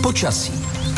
Počasí.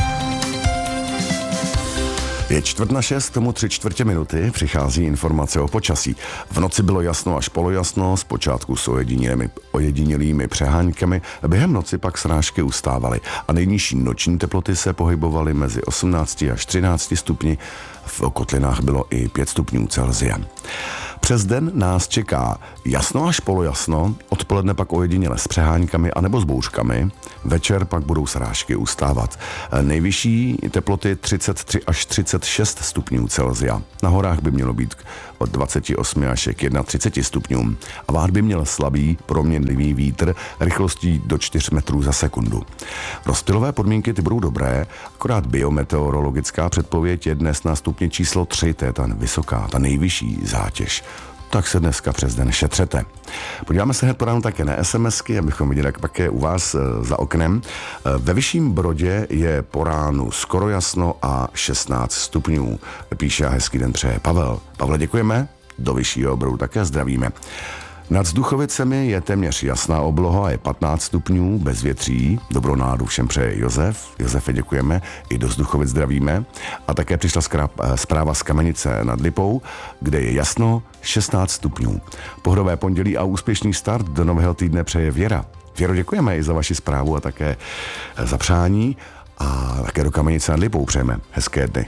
Je 5:45, tomu 3/4 minuty přichází informace o počasí. V noci bylo jasno až polojasno, zpočátku s ojedinělými přeháňkami, během noci pak srážky ustávaly a nejnižší noční teploty se pohybovaly mezi 18 až 13 stupni, v kotlinách bylo i 5 stupňů Celsia. Přes den nás čeká jasno až polojasno, odpoledne pak ojediněle s přeháňkami anebo s bouřkami, večer pak budou srážky ustávat. Nejvyšší teploty 33 až 36 stupňů Celsia. Na horách by mělo být od 28 až k 31 stupňům a vát by měl slabý, proměnlivý vítr rychlostí do 4 metrů za sekundu. Rozptylové podmínky ty budou dobré, akorát biometeorologická předpověď je dnes na stupni číslo 3, to je ta vysoká, ta nejvyšší zátěž. Tak se dneska přes den šetřete. Podíváme se hned po ránu také na SMSky, abychom viděli, jak pak je u vás za oknem. Ve Vyšším Brodě je po ránu skoro jasno a 16 stupňů. Píše a hezký den přeje Pavel. Pavle, děkujeme. Do Vyššího Brodu také zdravíme. Nad Vzduchovicemi je téměř jasná obloha a je 15 stupňů, bez větří. Dobrou náladu všem přeje Josef. Josefe, děkujeme. I do Vzduchovic zdravíme. A také přišla zpráva z Kamenice nad Lipou, kde je jasno 16 stupňů. Pohodové pondělí a úspěšný start do nového týdne přeje Věra. Věro, děkujeme i za vaši zprávu a také za přání. A také do Kamenice nad Lipou přejeme hezké dny.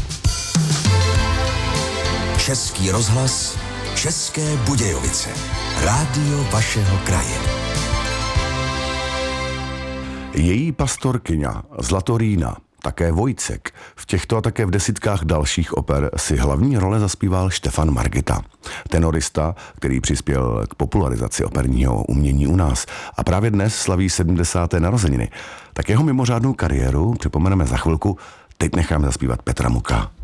Český rozhlas, České Budějovice. Rádio vašeho kraje. Její pastorkyňa Zlatorína, také Vojcek, v těchto a také v desítkách dalších oper si hlavní role zaspíval Štefan Margita, tenorista, který přispěl k popularizaci operního umění u nás a právě dnes slaví 70. narozeniny. Tak jeho mimořádnou kariéru připomeneme za chvilku, teď nechám zaspívat Petra Muka.